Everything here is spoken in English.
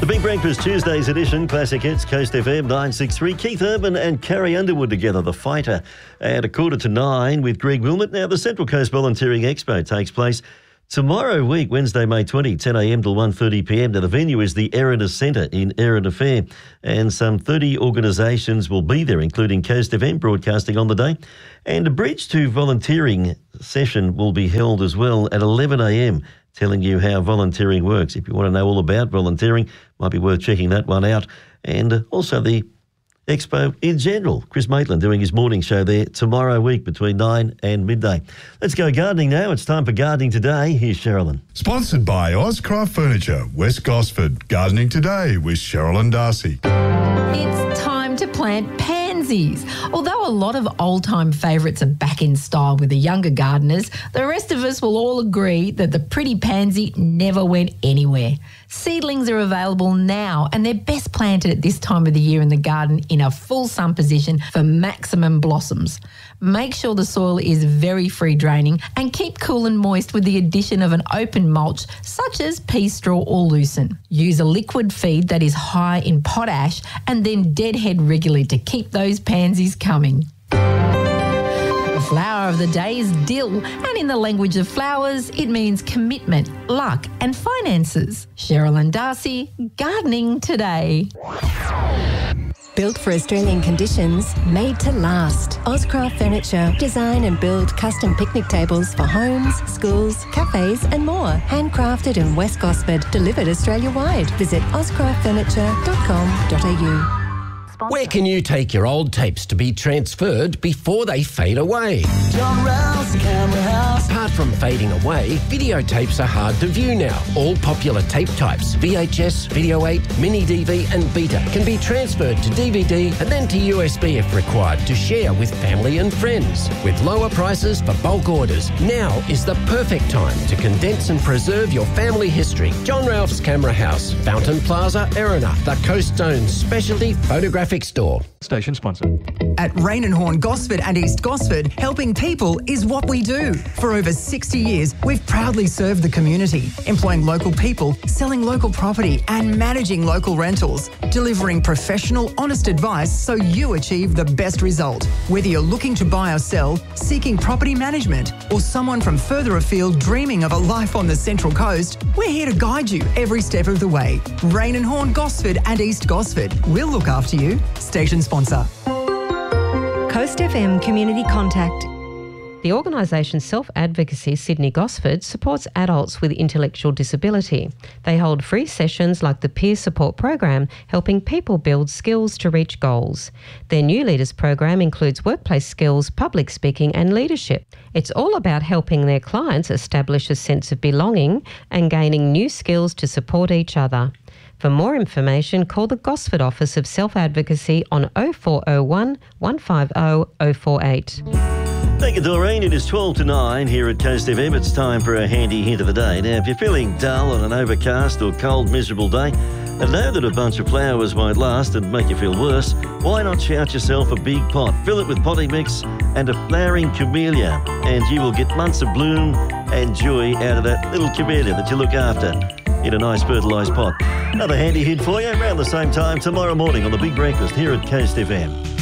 The Big Breakfast Tuesday's edition, Classic Hits, Coast FM 963. Keith Urban and Carrie Underwood together, The Fighter, at 8:45 with Greg Wilmot. Now, the Central Coast Volunteering Expo takes place tomorrow week, Wednesday, May 20, 10 a.m. till 1:30 p.m. Now, the venue is the Erina Centre in Erina Fair, and some 30 organisations will be there, including Coast FM broadcasting on the day. And a Bridge to Volunteering session will be held as well at 11 a.m, telling you how volunteering works. If you want to know all about volunteering, might be worth checking that one out. And also the Expo in general. Chris Maitland doing his morning show there tomorrow week between 9 and midday. Let's go gardening now. It's time for Gardening Today. Here's Sherilyn. Sponsored by Ozcraft Furniture, West Gosford. Gardening Today with Sherilyn Darcy. It's time to plant pansies. Although a lot of old-time favourites are back in style with the younger gardeners, the rest of us will all agree that the pretty pansy never went anywhere. Seedlings are available now and they're best planted at this time of the year in the garden in a full sun position for maximum blossoms. Make sure the soil is very free draining and keep cool and moist with the addition of an open mulch such as pea straw or lucerne. Use a liquid feed that is high in potash and then deadhead regularly to keep those pansies coming. The flower of the day is dill, and in the language of flowers, it means commitment, luck and finances. Sherilyn Darcy, Gardening Today. Built for Australian conditions, made to last. Ozcraft Furniture. Design and build custom picnic tables for homes, schools, cafes and more. Handcrafted in West Gosford. Delivered Australia-wide. Visit ozcraftfurniture.com.au. Where can you take your old tapes to be transferred before they fade away? John Ralph's Camera House. Apart from fading away, videotapes are hard to view now. All popular tape types, VHS, Video 8, Mini DV and Beta, can be transferred to DVD and then to USB if required to share with family and friends. With lower prices for bulk orders, now is the perfect time to condense and preserve your family history. John Ralph's Camera House, Fountain Plaza, Erina, the Coast Zone's specialty photographic store. Station sponsor. At Rain and Horn Gosford and East Gosford, helping people is what we do. For over 60 years, we've proudly served the community, employing local people, selling local property and managing local rentals, delivering professional, honest advice so you achieve the best result. Whether you're looking to buy or sell, seeking property management, or someone from further afield dreaming of a life on the Central Coast, we're here to guide you every step of the way. Rain and Horn Gosford and East Gosford. We'll look after you. Station sponsor. Coast FM Community Contact. The organisation Self Advocacy Sydney Gosford supports adults with intellectual disability. They hold free sessions like the Peer Support Program, helping people build skills to reach goals. Their New Leaders program includes workplace skills, public speaking and leadership. It's all about helping their clients establish a sense of belonging and gaining new skills to support each other. For more information, call the Gosford office of Self Advocacy on 0401 150 048. Thank you, Doreen. It is 12 to 9 here at Coast FM. It's time for a handy hint of the day. Now, if you're feeling dull on an overcast or cold, miserable day, and know that a bunch of flowers won't last and make you feel worse, why not shout yourself a big pot, fill it with potting mix and a flowering camellia, and you will get months of bloom and joy out of that little camellia that you look after in a nice fertilised pot. Another handy hint for you around the same time tomorrow morning on The Big Breakfast here at Coast FM.